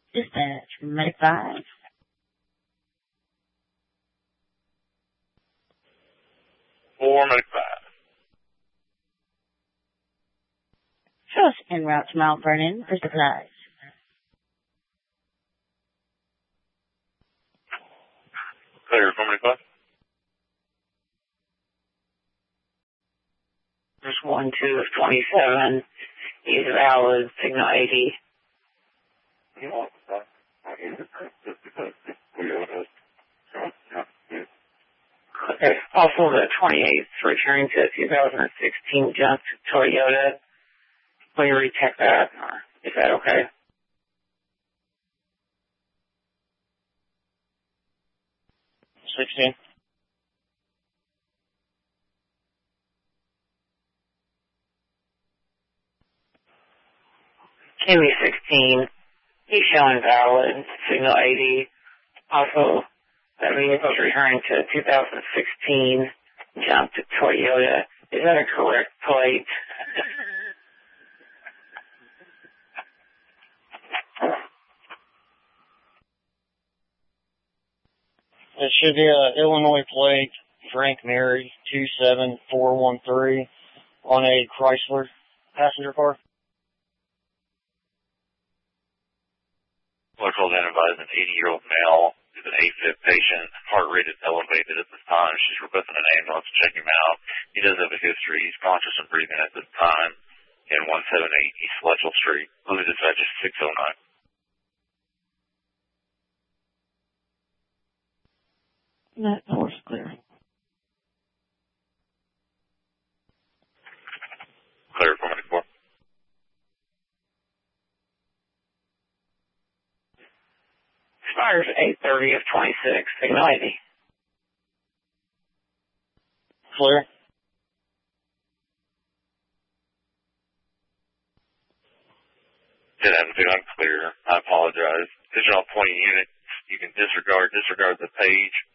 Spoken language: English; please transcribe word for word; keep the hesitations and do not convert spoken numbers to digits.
Dispatch, Medic five. four, Medic five. Show us en route to Mount Vernon for supplies. Clear, four, Medic five. There's one, two of twenty-seven. He's valid, signal eighty. Okay. Also, the twenty-eighth, returning to two thousand sixteen junk Toyota. Will you retake that? Or is that okay? sixteen. Kimmy sixteen. He's showing valid, signal eighty. Also, that vehicle's returning to two thousand sixteen jump to Toyota. Is that a correct plate? It should be a Illinois plate, Frank Mary, two seven four one three, on a Chrysler passenger car. Local identifies an eighty-year-old male. Is an AFib patient. Heart rate is elevated at this time. She's requesting an ambulance to check him out. He does have a history. He's conscious and breathing at this time in one seventy-eight East Fletchell Street. Blue dispatch is six oh nine. That door's clear. Clear, four ninety-four. Expires eight thirty of twenty-six, signal eighty. Clear. Did have to be unclear. I apologize. Digital pointing unit, you can disregard, disregard the page.